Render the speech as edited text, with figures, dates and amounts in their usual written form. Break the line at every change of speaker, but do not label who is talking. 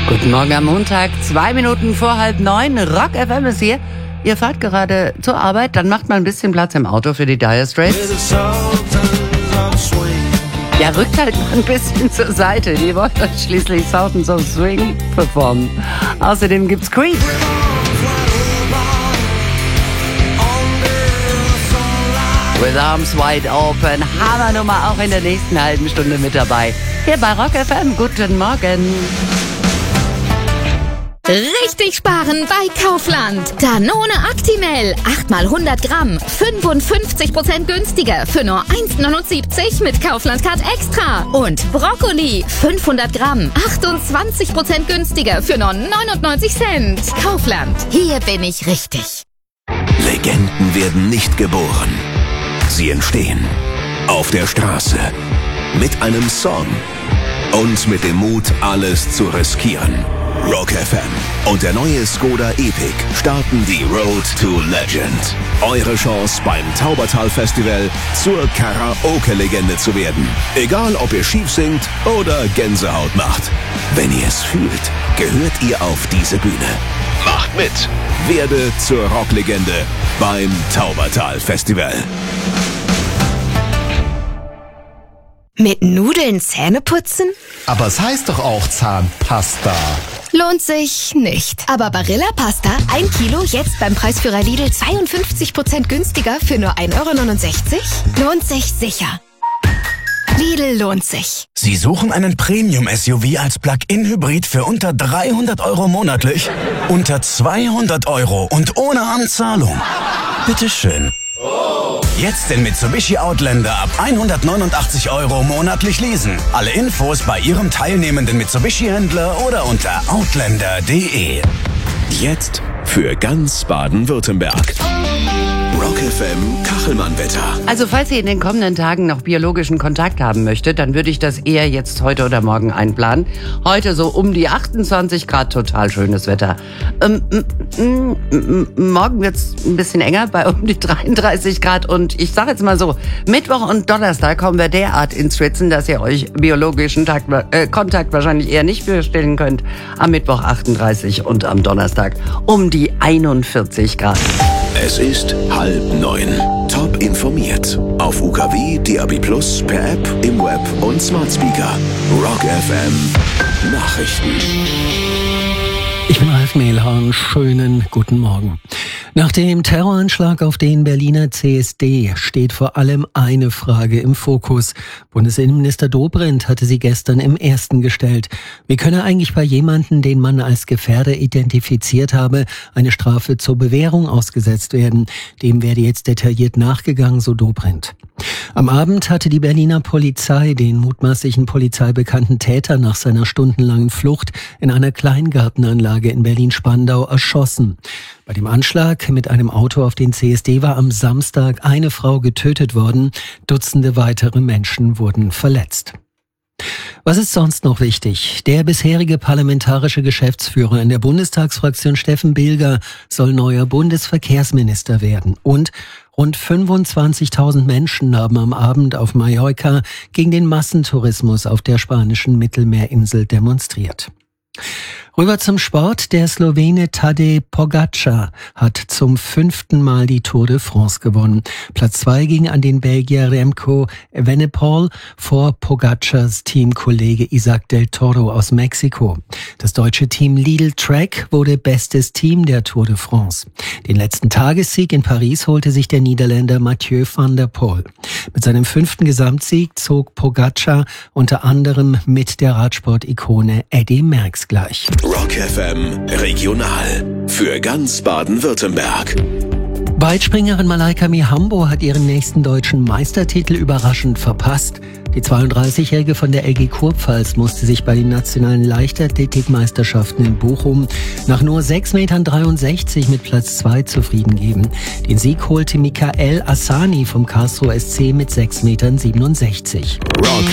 Guten Morgen am Montag, 2 Minuten vor 8:30. Rock FM ist hier. Ihr fahrt gerade zur Arbeit, dann macht mal ein bisschen Platz im Auto für die Dire Straits. Ja, rückt halt mal ein bisschen zur Seite. Die wollen euch schließlich Sultans of Swing performen. Außerdem gibt's Creed. With Arms Wide Open. Hammernummer auch in der nächsten halben Stunde mit dabei. Hier bei Rock FM. Guten Morgen.
Richtig sparen bei Kaufland. Danone Actimel. 8x100 Gramm. 55% günstiger für nur 1,79 mit Kaufland-Card Extra. Und Brokkoli. 500 Gramm. 28% günstiger für nur 99 Cent. Kaufland. Hier bin ich richtig.
Legenden werden nicht geboren. Sie entstehen auf der Straße, mit einem Song und mit dem Mut, alles zu riskieren. Rock FM und der neue Skoda Epic starten die Road to Legend. Eure Chance beim Taubertal Festival zur Karaoke-Legende zu werden. Egal, ob ihr schief singt oder Gänsehaut macht. Wenn ihr es fühlt, gehört ihr auf diese Bühne. Macht mit. Werde zur Rocklegende beim Taubertal Festival.
Mit Nudeln Zähne putzen?
Aber es heißt doch auch Zahnpasta.
Lohnt sich nicht. Aber Barilla Pasta, 1 Kilo, jetzt beim Preisführer Lidl 52% günstiger für nur 1,69 €? Lohnt sich sicher. Lidl lohnt sich.
Sie suchen einen Premium-SUV als Plug-in-Hybrid für unter 300 € monatlich? Unter 200 € und ohne Anzahlung. Bitteschön. Jetzt den Mitsubishi Outlander ab 189 € monatlich leasen. Alle Infos bei Ihrem teilnehmenden Mitsubishi-Händler oder unter outlander.de.
Jetzt für ganz Baden-Württemberg. Rock FM Kachelmann-Wetter.
Also falls ihr in den kommenden Tagen noch biologischen Kontakt haben möchtet, dann würde ich das eher jetzt heute oder morgen einplanen. Heute so um die 28 Grad, total schönes Wetter. Morgen wird's ein bisschen enger, bei um die 33 Grad. Und ich sage jetzt mal so, Mittwoch und Donnerstag kommen wir derart ins Schwitzen, dass ihr euch biologischen Kontakt wahrscheinlich eher nicht vorstellen könnt. Am Mittwoch 38 und am Donnerstag um die 41 Grad.
Es ist 8:30. Top informiert. Auf UKW, DAB+, per App, im Web und Smart Speaker. Rock FM Nachrichten.
Ich bin Ralf Mehlhahn. Schönen guten Morgen. Nach dem Terroranschlag auf den Berliner CSD steht vor allem eine Frage im Fokus. Bundesinnenminister Dobrindt hatte sie gestern im Ersten gestellt. Wie könne eigentlich bei jemandem, den man als Gefährder identifiziert habe, eine Strafe zur Bewährung ausgesetzt werden? Dem werde jetzt detailliert nachgegangen, so Dobrindt. Am Abend hatte die Berliner Polizei den mutmaßlichen polizeibekannten Täter nach seiner stundenlangen Flucht in einer Kleingartenanlage in Berlin-Spandau erschossen. Bei dem Anschlag mit einem Auto auf den CSD war am Samstag eine Frau getötet worden. Dutzende weitere Menschen wurden verletzt. Was ist sonst noch wichtig? Der bisherige parlamentarische Geschäftsführer in der Bundestagsfraktion Steffen Bilger soll neuer Bundesverkehrsminister werden. Und rund 25.000 Menschen haben am Abend auf Mallorca gegen den Massentourismus auf der spanischen Mittelmeerinsel demonstriert. Rüber zum Sport. Der Slowene Tadej Pogačar hat zum 5. Mal die Tour de France gewonnen. Platz 2 ging an den Belgier Remco Evenepoel vor Pogačars Teamkollege Isaac del Toro aus Mexiko. Das deutsche Team Lidl Trek wurde bestes Team der Tour de France. Den letzten Tagessieg in Paris holte sich der Niederländer Mathieu van der Poel. Mit seinem 5. Gesamtsieg zog Pogačar unter anderem mit der Radsport-Ikone Eddy Merckx gleich.
Rock FM Regional für ganz Baden-Württemberg.
Weitspringerin Malaika Mihambo hat ihren nächsten deutschen Meistertitel überraschend verpasst. Die 32-Jährige von der LG Kurpfalz musste sich bei den nationalen Leichtathletikmeisterschaften in Bochum nach nur 6,63 Metern mit Platz 2 zufrieden geben. Den Sieg holte Mikael Asani vom Karlsruher SC mit 6,67 Metern.
Rock